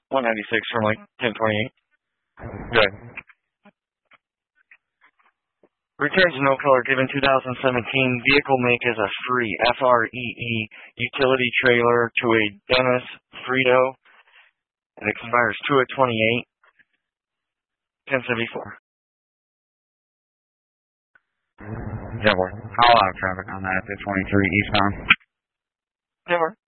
196 from like 1028. Good. Returns no color given 2017. Vehicle make is a free FREE utility trailer to a Dennis Frito. It expires 2/28. 1074. Yeah, boy. I'll have traffic on that at 23 eastbound. Yeah,